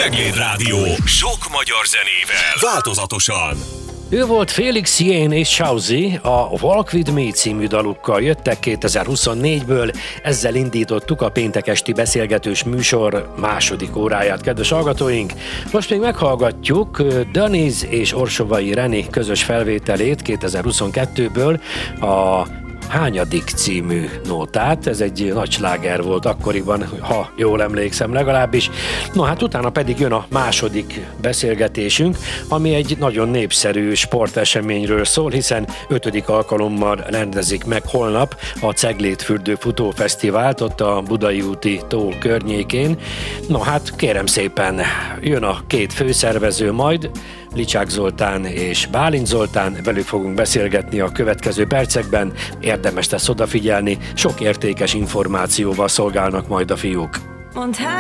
Cegléd Rádió. Sok magyar zenével. Változatosan. Ő volt Félix Jén és Chauzi, a Walk With Me című dalukkal jöttek 2024-ből, ezzel indítottuk a péntek esti beszélgetős műsor második óráját, kedves hallgatóink. Most még meghallgatjuk Daniz és Orsovai René közös felvételét 2022-ből, a Hányadik című nótát, ez egy nagy sláger volt akkoriban, ha jól emlékszem legalábbis. No hát utána pedig jön a második beszélgetésünk, ami egy nagyon népszerű sporteseményről szól, hiszen 5. alkalommal rendezik meg holnap a Ceglédfürdő Futófesztivált ott a Budai úti tó környékén. No hát kérem szépen, jön a két főszervező majd, Licsák Zoltán és Bálint Zoltán, velük fogunk beszélgetni a következő percekben, érdemes lesz odafigyelni, sok értékes információval szolgálnak majd a fiúk.